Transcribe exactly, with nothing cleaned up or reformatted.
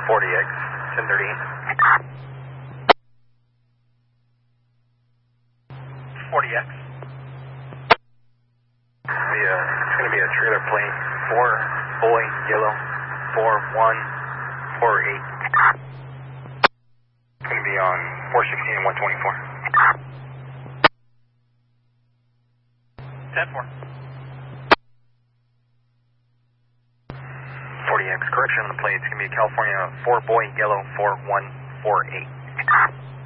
forty X, ten thirty-eight. forty X. The, uh, it's going to be a trailer plane, four boy, yellow, four one four eight. It's going to be on four sixteen and one twenty-four. ten four. forty X, correction on the plate. It's going to be California four boy, yellow, four one four eight.